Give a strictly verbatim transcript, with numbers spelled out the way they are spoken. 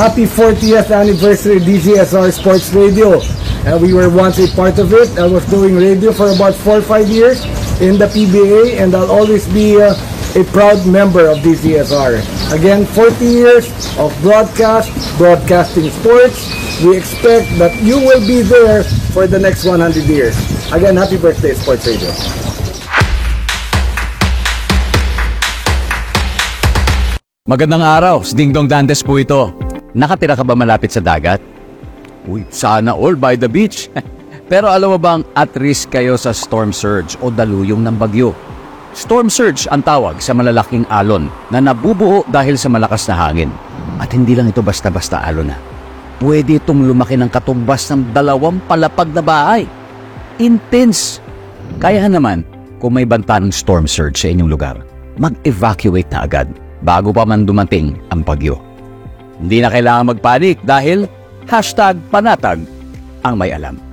happy fortieth anniversary D Z S R Sports Radio. Uh, we were once a part of it. I was doing radio for about four or five years in the P B A, and I'll always be uh, a proud member of D Z S R. Again, forty years of broadcast, broadcasting sports. We expect that you will be there for the next one hundred years. Again, happy birthday, Sports Radio. Magandang araw, si Ding Dong Dantes po ito. Nakatira ka ba malapit sa dagat? Uy, sana all by the beach. Pero alam mo bang at risk kayo sa storm surge o daluyong ng bagyo? Storm surge ang tawag sa malalaking alon na nabubuo dahil sa malakas na hangin. At hindi lang ito basta-basta alon na. Pwede itong lumaki ng katumbas ng dalawang palapag na bahay. Intense! Kaya naman, kung may banta ng storm surge sa inyong lugar, mag-evacuate na agad bago pa man dumating ang bagyo. Hindi na kailangan magpanik dahil hashtag panatag ang may alam.